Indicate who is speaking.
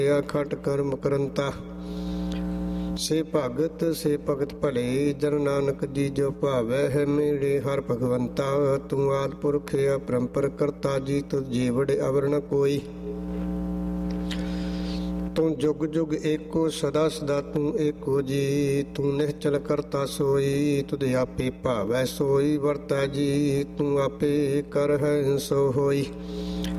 Speaker 1: ਖਟ ਕਰਮ ਕਰੰਤਾ। ਸੇ ਭਗਤ ਭਲੇ ਜਨ ਨਾਨਕ ਜੀ ਜੋ ਭਾਵੈ ਹੈ ਮੇਰੇ ਹਰ ਭਗਵੰਤਾ। ਤੂੰ ਆਦਿ ਪੁਰਖ ਅਪਰੰਪਰ ਕਰਤਾ ਜੀ ਤੁਧ ਜੀਵੜ ਅਵਰ ਨ ਕੋਈ। ਤੂੰ ਜੁਗ ਜੁਗ ਏਕੋ ਸਦਾ ਸਦਾ ਤੂੰ ਏਕੋ ਜੀ। ਤੂੰ ਨਿਹਚਲ ਕਰਤਾ ਸੋਈ ਤੁਧ ਆਪੇ ਭਾਵੈ ਸੋਈ ਵਰਤੈ ਜੀ। ਤੂੰ ਆਪੇ ਕਰ ਹੈ ਸੋ ਹੋਈ।